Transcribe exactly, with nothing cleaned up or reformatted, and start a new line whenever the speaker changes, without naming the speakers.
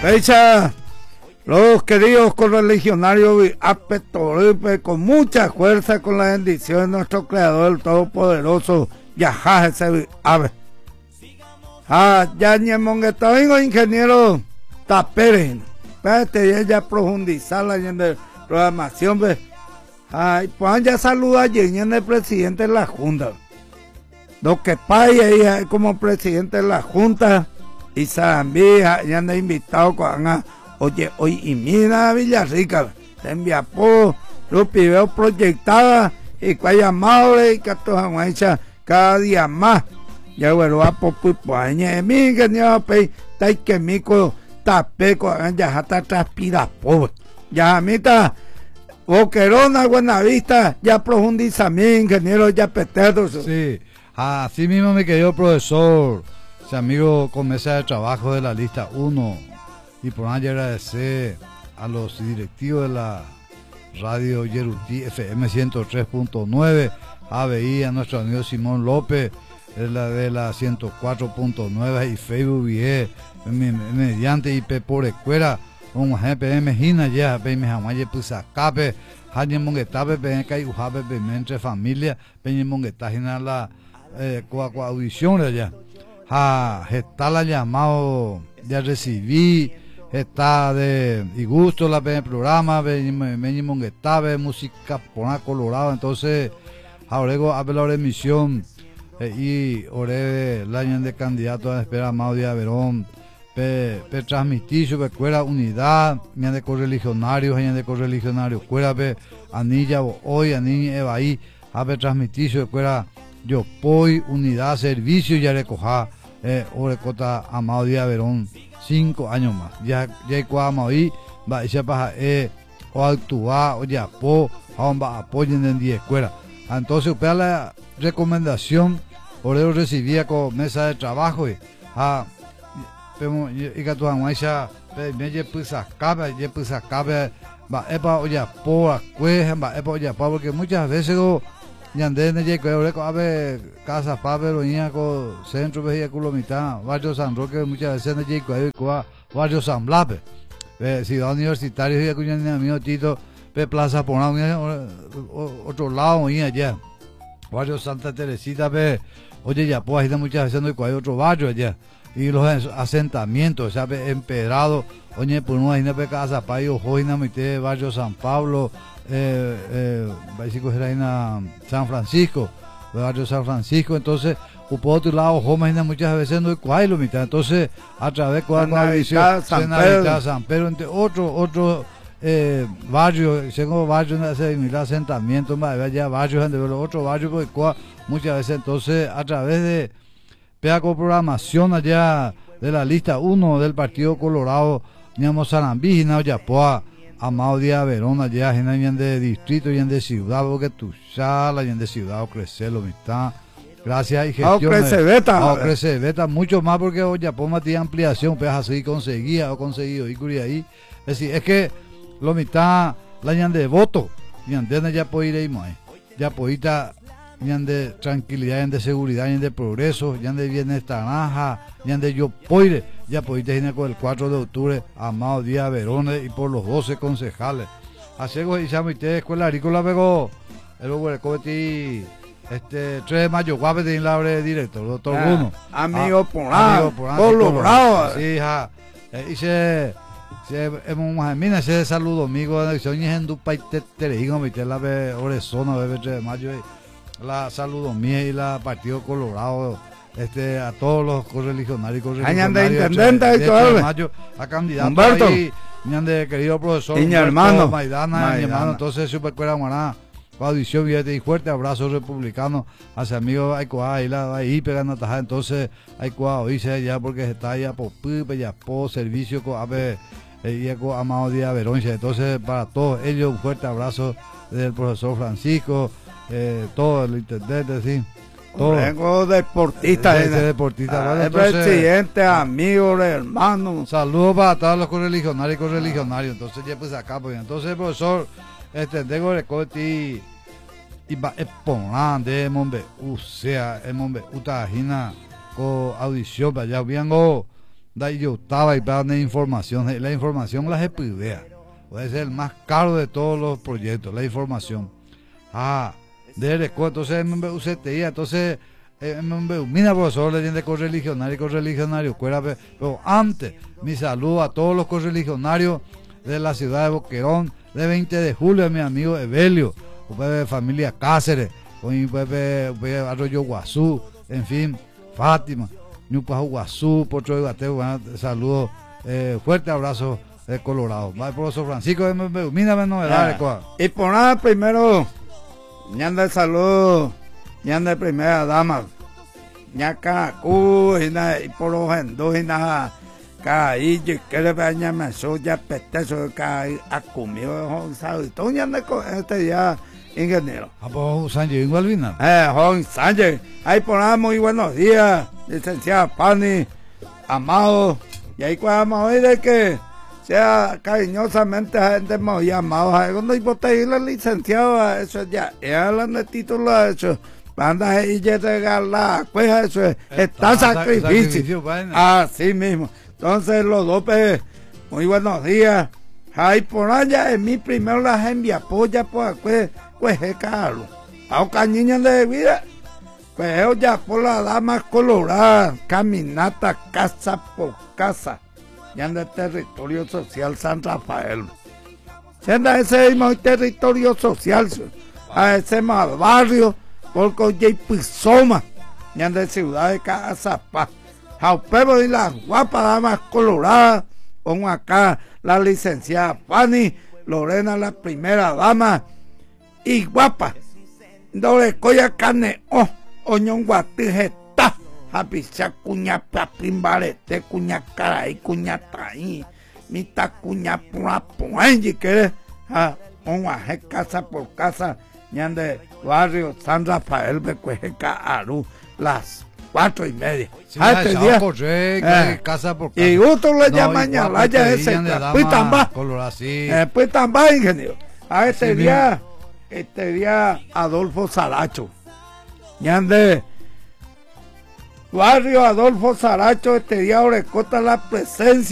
Fecha, los queridos correligionarios apetores, con mucha fuerza, con la bendición de nuestro Creador, el Todopoderoso, Yahá ese ave. Ah, ya ni en Monguetavingo, ingeniero Tapere. Espérate, ya profundizar la de programación, ve. Ay, pues ya saluda a Yen, el presidente de la Junta. Lo que pasa ahí como presidente de la Junta. Y Sarambija, ya han invitado con a, oye, hoy y mira Villarrica, se envía por los videos proyectados y que haya madre y que todos hecha cada día más. Ya bueno, a poco pues mi que ni a pe, tai que mico tapeco, ya hasta transpira pobre. Ya amita, Boquerona, Buenavista, ya profundiza mi ingeniero ya petedo.
Sí, así mismo mi querido profesor. Amigo con mesa de trabajo de la lista uno, y por ahí agradecer a los directivos de la radio Yerutí F M ciento tres punto nueve, a B I, a nuestro amigo Simón López de la, de la ciento cuatro punto nueve y Facebook V mediante I P por escuela un G P M Gina ya me jamaye pues acabe hañe mongetabe ven que ujabe entre familia ven mongetagina la eh, coa audición allá. Ah, está la llamado, ya recibí, está de y gusto la el programa, venimos que está música por Colorado, entonces ahora hablo la emisión eh, y ore la de candidato a espera Amado de Verón, pe, pe transmitir su escuela unidad, ni de correligionarios, ni de correligionarios, escuela pe anilla hoy, anilla evaí, a pe transmitir su escuela yo voy unidad servicio ya recoja. Eh, Orecota Amado Díaz Verón, cinco años más. Ya ya cuando ahí va a echar para eh o actuar o ya po a apoyen en diez escuelas. Entonces para la recomendación Oreo recibía con mesa de trabajo y a y que tu amuecha me lle pues acaba lle pues acaba va epa o ya po a cueja va epa o ya po porque muchas veces go Yandé ne llegó a ver casa Pablo y con centro veía culo mitad barrio San Roque muchas veces ne llegó a barrio San Blape ciudad universitaria y cuña amigo Tito pe plaza por otro lado y allá barrio Santa Teresita pe oye ya pues ahí muchas veces no hay otro barrio allá y los asentamientos sabe empedrado oye por una isla pe casa Payo Joina mite barrio San Pablo eh eh básico era en San Francisco, barrio San Francisco, entonces por otro lado Joma muchas veces no hay cuál lo mitad, entonces a través de la visión San Pedro, San Pedro entre otro otro eh barrio, según barrio de ese mil asentamientos más allá barrios de los otros barrios pues muchas veces entonces a través de pedaco programación allá de la lista uno del Partido Colorado, teníamos Sarambí, Yapoa Amado Díaz Verón, allá en de distrito y en de ciudad, porque tu sala y en de ciudad o crecer lo mitad. Gracias y gestión.
O crece beta.
O crece beta, mucho más porque hoy ya pongo tiene ampliación, pues así conseguía o conseguido y curia ahí. Es decir, es que lo mitad la ñan de voto, y antes ya puede ir ahí más. Ya puede ir ñan de tranquilidad, ñan de seguridad, ñan de progreso, ñan de bienestar, ñan de yo poire. Ya pudiste ir con el cuatro de octubre, Amado Díaz Verón y por los doce concejales. Así que ya me escuela agrícola pegó el huercoti este tres de mayo, guape de la director, doctor
ah,
Bruno.
Amigo por ahí, Colorado.
Sí, ja. Hice hemos mina ese saludo amigo de Soñes en Dupai Terejigo, me la ve Orezona, bebé tres de mayo, la saludo mía y la Partido Colorado. Este a todos los correligionarios
correligionarios de intendente y todo
mayo a candidato
Humberto
ahí de querido profesor
y mi hermano
Maidana, Maidana. Mi hermano entonces supercuera Guaná audición y fuerte abrazo republicano hacia amigos Aikoa ahí la ahí pegando tajada entonces Aikoa oíse ya porque está ya por pipe ya por servicio con ave y con Amado Díaz Verón entonces para todos ellos un fuerte abrazo del profesor Francisco eh, todo el intendente sí.
Vengo deportista,
de, de, de deportista,
ah, el presidente, amigos, hermanos.
Saludos para todos los correligionarios y correligionarios. Entonces ya pues acá, pues entonces profesor, este tengo el coti y va exponer de mombe, o sea, el mombe utajina con audición para allá vengo da yo estaba y para de información, la información la se pidea, puede ser el más caro de todos los proyectos, la información. Ah, de recuerdo, entonces me usted entonces eh, mira profesor le de correligionario y correligionario, pero antes mi saludo a todos los correligionarios de la ciudad de Boquerón, de veinte de julio, a mi amigo Evelio, de familia Cáceres, de Arroyo Guazú, en fin, Fátima, Ñupajo Guazú, Potro de Guateo, saludos, eh, fuerte abrazo de Colorado. Va el profesor Francisco, mírame novedades.
Y por nada, primero, ñanda de salud, ñanda de primera dama, ña Caracú, y por los endos, y nada. Caí, yo quiero ver a mi soya, petezo, caí, a comió, ¿sabes? Todo ñanda con este día. Ingeniero.
¿A poco Sánchez igual vino?
Eh, Juan Sánchez. Ahí por nada, muy buenos días, licenciada Pani, amado. Y ahí cuando hoy de que sea cariñosamente la gente me llamado. Cuando yo te la licenciada, eso ya, ya hablan de título, eso. Banda ahí ya regalar, pues eso es, está sacrificio. Así mismo. Entonces los dos, pues, muy buenos días. Ahí por allá, en mi primero las envía apoya, pues, pues, pues, es caro. A cañiña de vida, pues, yo ya por la dama colorada, caminata casa por casa, ya en el territorio social San Rafael. Siendo ese mismo territorio social, a ese más barrio, porque oye, Pizoma, ya en la ciudad de Cazapá. A Pedro y las guapas damas coloradas, como acá la licenciada Fanny, Lorena la primera dama, y guapa, doble coya carne, oh, oñón guatijeta, apicha cuña papimbarete, cuña caray, cuña taí, mita cuña pura puenji, que ah, un aje casa por casa, ñan de barrio San Rafael, becuejeca aru, las cuatro y media.
Sí, ah, este día, correcto, eh, casa por casa.
Y otro le llama ñalaya ese, pues tamba, eh, pues tamba, ingeniero. A este sí, día, mismo. este día Adolfo Saracho, ñan de barrio Adolfo Saracho, este día Orecota la presencia.